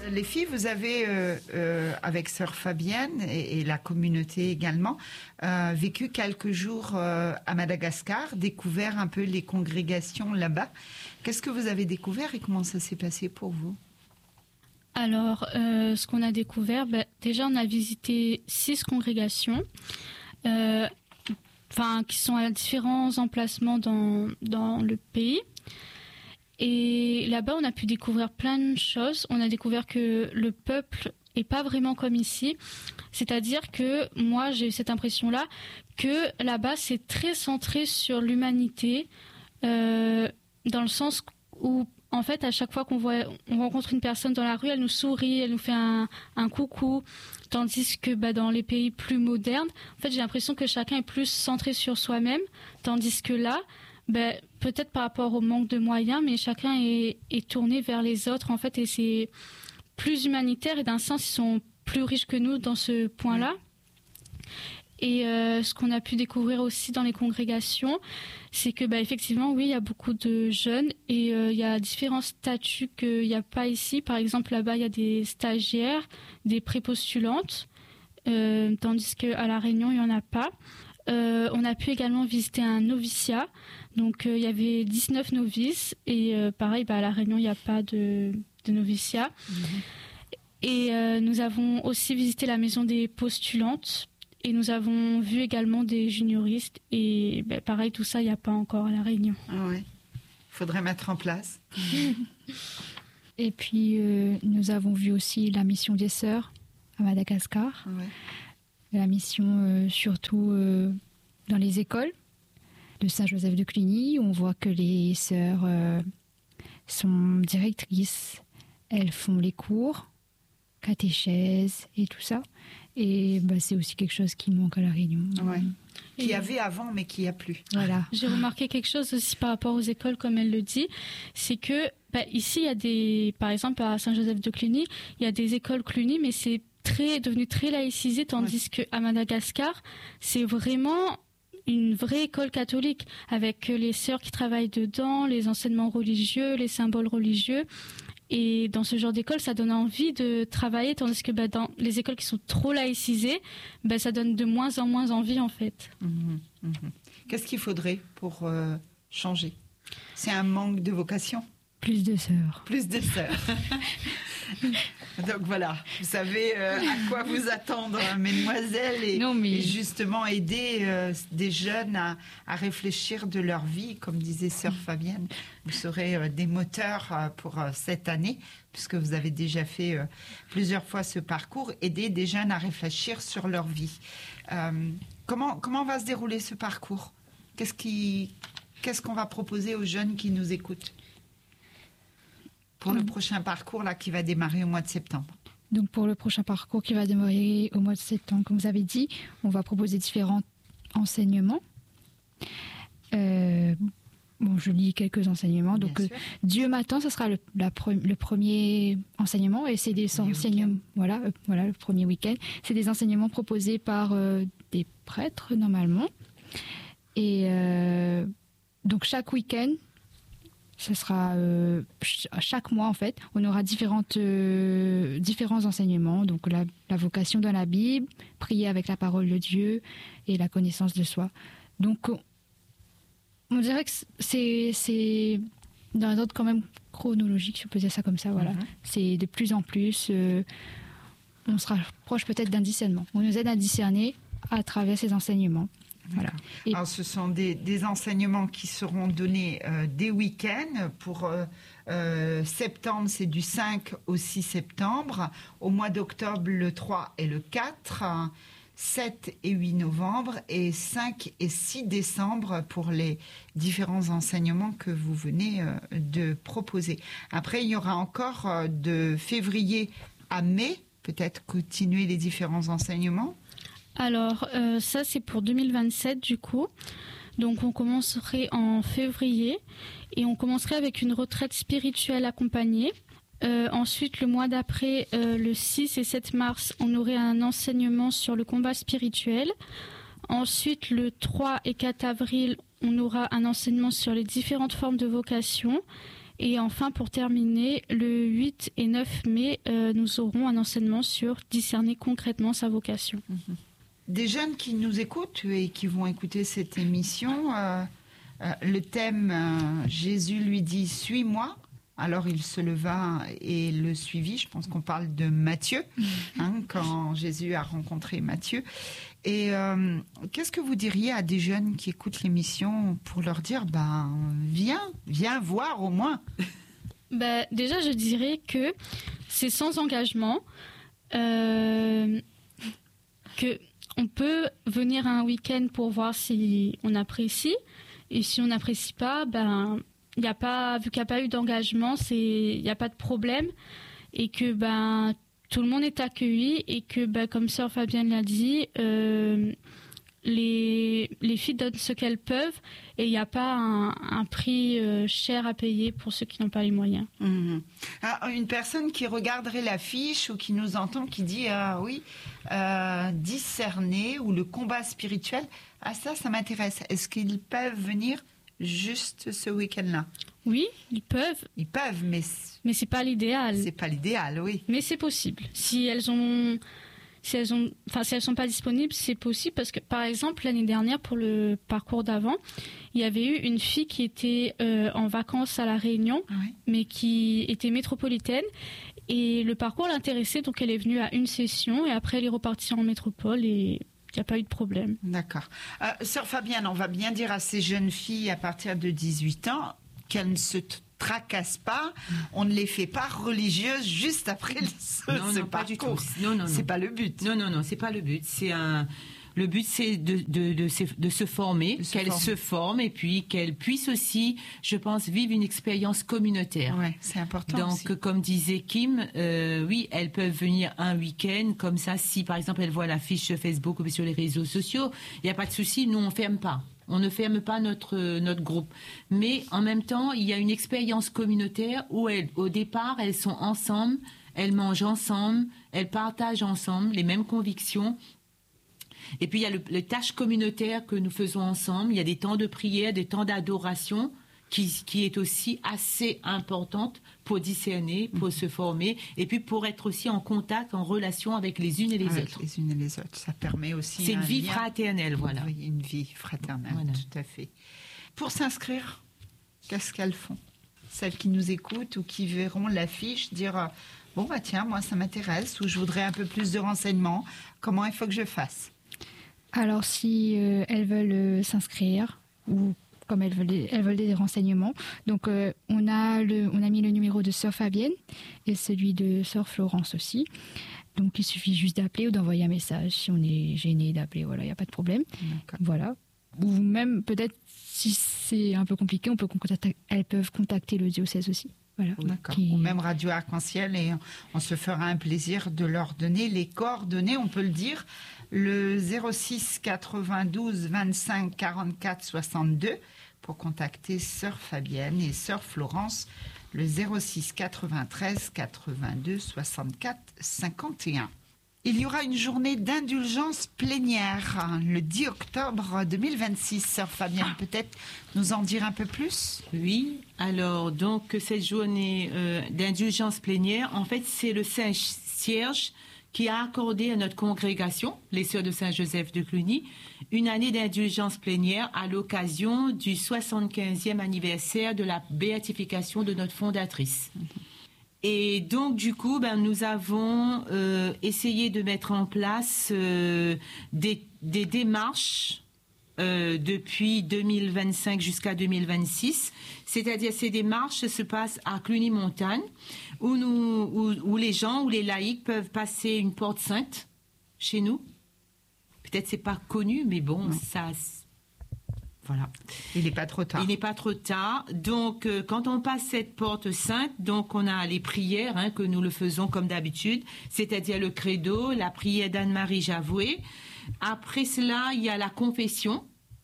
les filles, vous avez, avec Sœur Fabienne et la communauté également, vécu quelques jours à Madagascar, découvert un peu les congrégations là-bas. Qu'est-ce que vous avez découvert et comment ça s'est passé pour vous? Alors, ce qu'on a découvert, déjà, on a visité 6 congrégations, qui sont à différents emplacements dans le pays. Et là-bas, on a pu découvrir plein de choses. On a découvert que le peuple est pas vraiment comme ici. C'est-à-dire que moi, j'ai eu cette impression-là que là-bas, c'est très centré sur l'humanité, dans le sens où, en fait, à chaque fois on rencontre une personne dans la rue, elle nous sourit, elle nous fait un coucou. Tandis que dans les pays plus modernes, en fait, j'ai l'impression que chacun est plus centré sur soi-même. Tandis que là, peut-être par rapport au manque de moyens, mais chacun est tourné vers les autres, en fait, et c'est plus humanitaire, et d'un sens, ils sont plus riches que nous dans ce point-là. Et ce qu'on a pu découvrir aussi dans les congrégations, c'est que effectivement, oui, il y a beaucoup de jeunes, et il y a différents statuts qu'il n'y a pas ici. Par exemple, là-bas, il y a des stagiaires, des prépostulantes, tandis qu'à La Réunion, il n'y en a pas. On a pu également visiter un noviciat. Donc, il y avait 19 novices. Et pareil, à La Réunion, il n'y a pas de noviciat. Et nous avons aussi visité la maison des postulantes. Et nous avons vu également des junioristes. Et pareil, tout ça, il n'y a pas encore à La Réunion. Ah oui, il faudrait mettre en place. Et puis, nous avons vu aussi la mission des sœurs à Madagascar. Ouais. La mission surtout dans les écoles de Saint-Joseph de Cluny. On voit que les sœurs sont directrices. Elles font les cours, catéchèse et tout ça. Et c'est aussi quelque chose qui manque à La Réunion. Ouais. Qu'il y avait avant, mais qu'il n'y a plus. Voilà. J'ai remarqué quelque chose aussi par rapport aux écoles, comme elle le dit, c'est que ici, il y a par exemple à Saint-Joseph de Cluny, il y a des écoles Cluny, mais c'est devenu très laïcisé, tandis qu'à Madagascar, c'est vraiment une vraie école catholique, avec les sœurs qui travaillent dedans, les enseignements religieux, les symboles religieux. Et dans ce genre d'école, ça donne envie de travailler, tandis que dans les écoles qui sont trop laïcisées, ça donne de moins en moins envie, en fait. Qu'est-ce qu'il faudrait pour changer? C'est un manque de vocation? Plus de sœurs. Plus de sœurs. Donc voilà, vous savez à quoi vous attendre, mesdemoiselles, et justement aider des jeunes à réfléchir de leur vie, comme disait Sœur Fabienne. Vous serez des moteurs pour cette année, puisque vous avez déjà fait plusieurs fois ce parcours, aider des jeunes à réfléchir sur leur vie. Comment va se dérouler ce parcours? Qu'est-ce qu'on va proposer aux jeunes qui nous écoutent pour le prochain parcours qui va démarrer au mois de septembre? Donc pour le prochain parcours qui va démarrer au mois de septembre, comme vous avez dit, on va proposer différents enseignements. Je lis quelques enseignements. Bien donc Dieu m'attend, ce sera le premier enseignement, et c'est des enseignements. Voilà, le premier week-end. C'est des enseignements proposés par des prêtres normalement. Et donc chaque week-end, ce sera chaque mois en fait, on aura différents enseignements. Donc la vocation dans la Bible, prier avec la parole de Dieu et la connaissance de soi. Donc on dirait que c'est dans un ordre quand même chronologique, si on peut dire ça comme ça. Voilà, c'est de plus en plus. On se rapproche peut-être d'un discernement. On nous aide à discerner à travers ces enseignements. Voilà. Alors, ce sont des enseignements qui seront donnés des week-ends. Pour septembre, c'est du 5 au 6 septembre. Au mois d'octobre, le 3 et le 4. 7 et 8 novembre. Et 5 et 6 décembre pour les différents enseignements que vous venez de proposer. Après, il y aura encore de février à mai, peut-être continuer les différents enseignements. Alors, ça, c'est pour 2027, du coup. Donc, on commencerait en février et on commencerait avec une retraite spirituelle accompagnée. Ensuite, le mois d'après, le 6 et 7 mars, on aurait un enseignement sur le combat spirituel. Ensuite, le 3 et 4 avril, on aura un enseignement sur les différentes formes de vocation. Et enfin, pour terminer, le 8 8 et 9 mai, nous aurons un enseignement sur discerner concrètement sa vocation. Des jeunes qui nous écoutent et qui vont écouter cette émission, le thème Jésus lui dit « Suis-moi ». Alors il se leva et le suivit. Je pense qu'on parle de Matthieu, quand Jésus a rencontré Matthieu. Et qu'est-ce que vous diriez à des jeunes qui écoutent l'émission pour leur dire viens voir au moins? Déjà, je dirais que c'est sans engagement, que on peut venir un week-end pour voir si on apprécie. Et si on n'apprécie pas, vu qu'il n'y a pas eu d'engagement, il n'y a pas de problème, et que tout le monde est accueilli, et que comme sœur Fabienne l'a dit, les filles donnent ce qu'elles peuvent, et il n'y a pas un prix cher à payer pour ceux qui n'ont pas les moyens. Une personne qui regarderait l'affiche ou qui nous entend, qui dit discerner ou le combat spirituel, ça m'intéresse. Est-ce qu'ils peuvent venir juste ce week-end-là? Oui, ils peuvent. Ils peuvent, mais c'est pas l'idéal. C'est pas l'idéal, oui. Mais c'est possible. Si elles sont pas disponibles, c'est possible, parce que par exemple l'année dernière, pour le parcours d'avant, il y avait eu une fille qui était en vacances à La Réunion, mais qui était métropolitaine, et le parcours l'intéressait, donc elle est venue à une session et après elle est repartie en métropole et il n'y a pas eu de problème. D'accord. Sœur Fabienne, on va bien dire à ces jeunes filles à partir de 18 ans qu'elles ne se tracassent pas, on ne les fait pas religieuses juste après ce pas du tout. Non, c'est pas le but. Non, c'est pas le but. Le but, c'est de se former, qu'elles se forment et puis qu'elles puissent aussi, je pense, vivre une expérience communautaire. Ouais, c'est important. Donc, aussi. Comme disait Kim, oui, elles peuvent venir un week-end comme ça. Si, par exemple, elles voient l'affiche sur Facebook ou sur les réseaux sociaux, il n'y a pas de souci. Nous, on ferme pas. On ne ferme pas notre groupe. Mais en même temps, il y a une expérience communautaire où au départ, elles sont ensemble, elles mangent ensemble, elles partagent ensemble les mêmes convictions. Et puis, il y a les tâches communautaires que nous faisons ensemble. Il y a des temps de prière, des temps d'adoration qui est aussi assez importante pour discerner, pour se former et puis pour être aussi en contact, en relation avec les unes et les autres. Les unes et les autres. Ça permet aussi c'est une vie fraternelle, voilà. Oui, une vie fraternelle, voilà. Tout à fait. Pour s'inscrire, qu'est-ce qu'elles font? Celles qui nous écoutent ou qui verront l'affiche dire tiens, moi ça m'intéresse, ou je voudrais un peu plus de renseignements. Comment il faut que je fasse? Alors, si elles veulent s'inscrire, ou comme elles veulent des renseignements, donc on a mis le numéro de sœur Fabienne et celui de sœur Florence aussi. Donc, il suffit juste d'appeler ou d'envoyer un message. Si on est gêné d'appeler, voilà, il n'y a pas de problème. D'accord. Voilà. Ou même, peut-être, si c'est un peu compliqué, elles peuvent contacter le diocèse aussi. Voilà. D'accord. Ou même Radio Arc-en-Ciel, et on se fera un plaisir de leur donner les coordonnées, on peut le dire, le 06 92 25 44 62 pour contacter sœur Fabienne et sœur Florence, le 06 93 82 64 51. Il y aura une journée d'indulgence plénière le 10 octobre 2026. Sœur Fabienne, peut-être nous en dire un peu plus? Oui, alors donc cette journée d'indulgence plénière, en fait c'est le Saint-Cierge qui a accordé à notre congrégation, les Sœurs de Saint-Joseph de Cluny, une année d'indulgence plénière à l'occasion du 75e anniversaire de la béatification de notre fondatrice. Et donc, du coup, nous avons essayé de mettre en place des démarches depuis 2025 jusqu'à 2026. C'est-à-dire, ces démarches se passent à Cluny-Montagne, où les gens, où les laïcs peuvent passer une porte sainte chez nous. Peut-être c'est pas connu, mais bon, ça... Voilà. Il n'est pas trop tard. Il n'est pas trop tard. Donc, quand on passe cette porte sainte, donc on a les prières, que nous le faisons comme d'habitude, c'est-à-dire le credo, la prière d'Anne-Marie Javoué. Après cela, il y a la confession.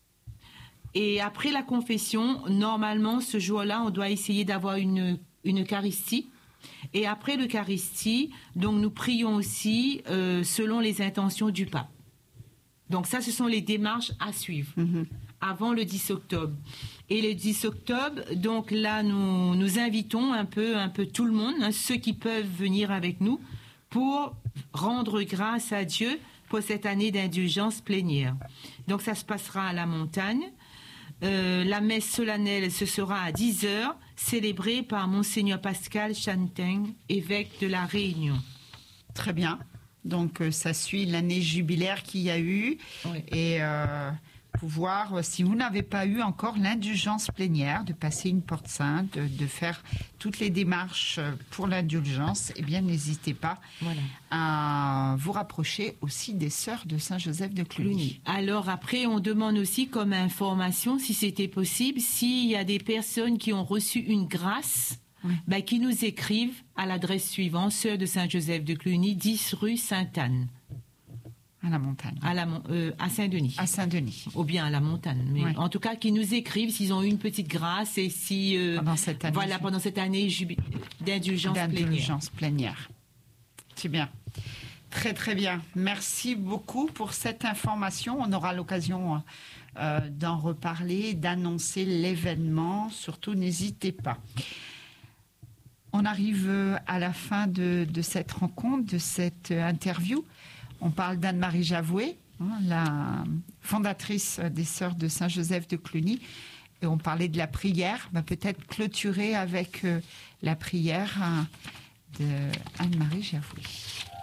Et après la confession, normalement, ce jour-là, on doit essayer d'avoir une Eucharistie. Et après l'Eucharistie, donc nous prions aussi selon les intentions du pape. Donc ça, ce sont les démarches à suivre. avant le 10 octobre. Et le 10 octobre, donc là, nous invitons un peu tout le monde, ceux qui peuvent venir avec nous, pour rendre grâce à Dieu pour cette année d'indulgence plénière. Donc ça se passera à la montagne. La messe solennelle, ce sera à 10h, célébrée par Monseigneur Pascal Chanteng, évêque de La Réunion. Très bien. Donc ça suit l'année jubilaire qu'il y a eu. Oui. Et pouvoir, si vous n'avez pas eu encore l'indulgence plénière, de passer une porte sainte, de faire toutes les démarches pour l'indulgence, eh bien n'hésitez pas à vous rapprocher aussi des sœurs de Saint-Joseph de Cluny. Alors après, on demande aussi comme information, si c'était possible, s'il y a des personnes qui ont reçu une grâce, qui nous écrivent à l'adresse suivante, Sœurs de Saint-Joseph de Cluny, 10 rue Sainte-Anne. À la montagne. À Saint-Denis. À Saint-Denis. Ou bien à la montagne. Mais en tout cas, qu'ils nous écrivent s'ils ont eu une petite grâce et si... pendant cette année. Pendant cette année d'indulgence plénière. C'est bien. Très, très bien. Merci beaucoup pour cette information. On aura l'occasion d'en reparler, d'annoncer l'événement. Surtout, n'hésitez pas. On arrive à la fin de cette rencontre, de cette interview. On parle d'Anne-Marie Javoué, la fondatrice des Sœurs de Saint-Joseph de Cluny. Et on parlait de la prière. Peut-être clôturer avec la prière de Anne-Marie Javoué.